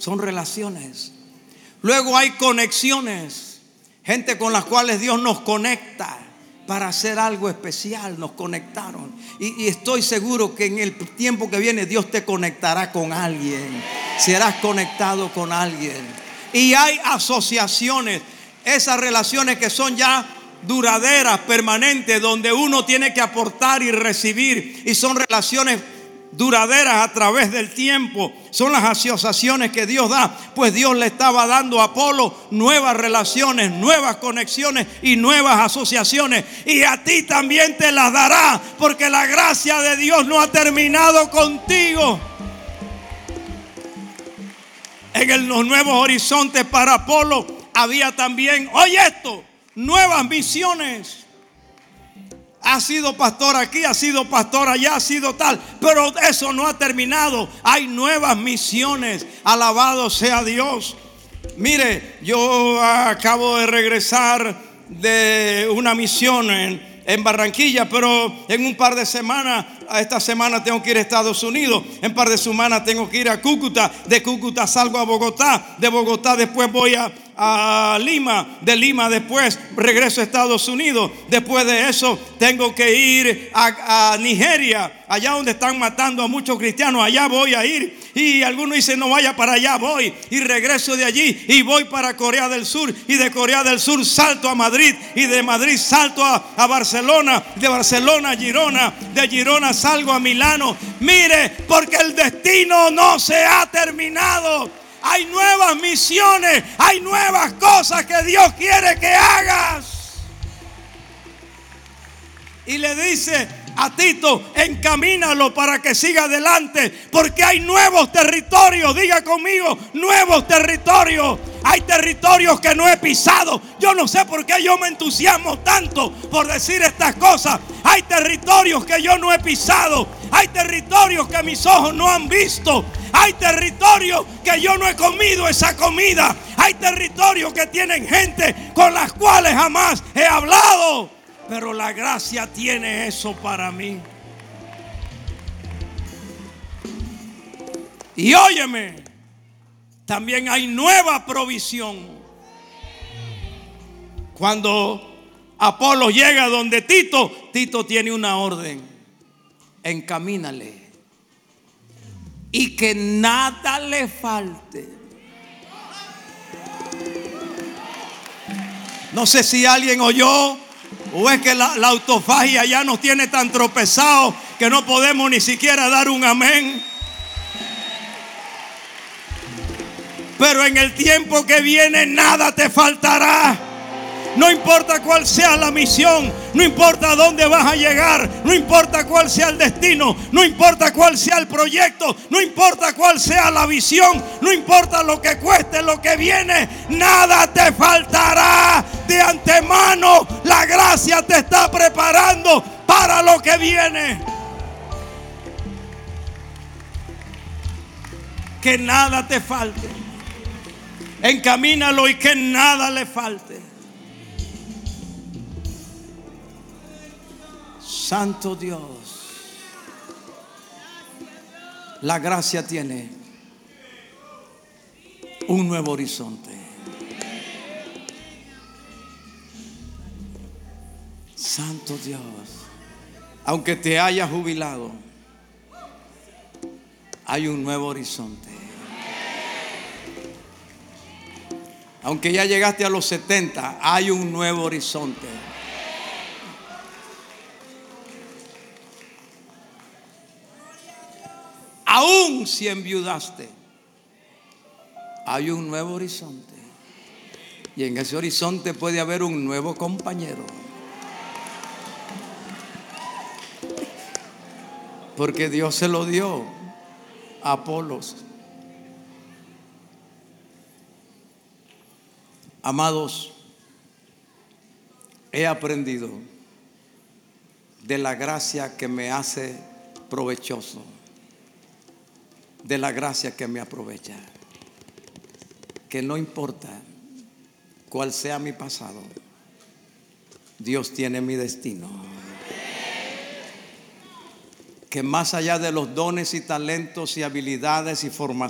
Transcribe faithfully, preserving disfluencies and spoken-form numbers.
Son relaciones. Luego hay conexiones. Gente con las cuales Dios nos conecta para hacer algo especial. Nos conectaron. Y, y estoy seguro que en el tiempo que viene Dios te conectará con alguien. Serás conectado con alguien. Y hay asociaciones. Esas relaciones que son ya duraderas, permanentes, donde uno tiene que aportar y recibir. Y son relaciones duraderas a través del tiempo. Son las asociaciones que Dios da. Pues Dios le estaba dando a Apolo nuevas relaciones, nuevas conexiones y nuevas asociaciones. Y a ti también te las dará, porque la gracia de Dios no ha terminado contigo. En el, los nuevos horizontes para Apolo había también, oye esto, nuevas misiones. Ha sido pastor aquí, ha sido pastor allá, ha sido tal, pero eso no ha terminado. Hay nuevas misiones. Alabado sea Dios. Mire, yo acabo de regresar de una misión en, en Barranquilla, pero en un par de semanas, esta semana tengo que ir a Estados Unidos, en un par de semanas tengo que ir a Cúcuta, de Cúcuta salgo a Bogotá, de Bogotá después voy a a Lima, de Lima después regreso a Estados Unidos. Después de eso tengo que ir a, a Nigeria, allá donde están matando a muchos cristianos. Allá voy a ir. Y algunos dicen no vaya para allá, voy. Y regreso de allí y voy para Corea del Sur. Y de Corea del Sur salto a Madrid. Y de Madrid salto a, a Barcelona. De Barcelona a Girona. De Girona salgo a Milano. Mire, porque el destino no se ha terminado. Hay nuevas misiones, hay nuevas cosas que Dios quiere que hagas. Y le dice a Tito, encamínalo para que siga adelante, porque hay nuevos territorios. Diga conmigo, nuevos territorios. Hay territorios que no he pisado. Yo no sé por qué yo me entusiasmo tanto por decir estas cosas. Hay territorios que yo no he pisado. Hay territorios que mis ojos no han visto. Hay territorios que yo no he comido esa comida. Hay territorios que tienen gente con las cuales jamás he hablado. Pero la gracia tiene eso para mí. Y óyeme, también hay nueva provisión. Cuando Apolo llega donde Tito, Tito tiene una orden: encamínale y que nada le falte. No sé si alguien oyó, o es que la, la autofagia ya nos tiene tan tropezados que no podemos ni siquiera dar un amén. Pero en el tiempo que viene nada te faltará. No importa cuál sea la misión, no importa a dónde vas a llegar, no importa cuál sea el destino, no importa cuál sea el proyecto, no importa cuál sea la visión, no importa lo que cueste, lo que viene, nada te faltará. De antemano, la gracia te está preparando para lo que viene. Que nada te falte. Encamínalo y que nada le falte. Santo Dios, la gracia tiene un nuevo horizonte. Santo Dios, aunque te hayas jubilado, hay un nuevo horizonte. Aunque ya llegaste a los setenta, hay un nuevo horizonte. Aún si enviudaste, hay un nuevo horizonte. Y en ese horizonte puede haber un nuevo compañero. Porque Dios se lo dio a Apolos. Amados, he aprendido de la gracia que me hace provechoso, de la gracia que me aprovecha, que no importa cuál sea mi pasado, Dios tiene mi destino. Que más allá de los dones y talentos y habilidades y formación,